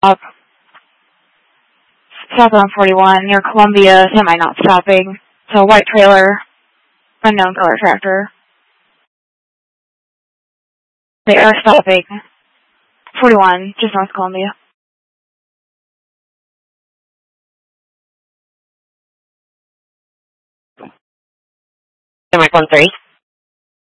stop. South on 41 near Columbia, semi not stopping. So white trailer, unknown color tractor. They are stopping. 41, just north Columbia. Semi-con 3.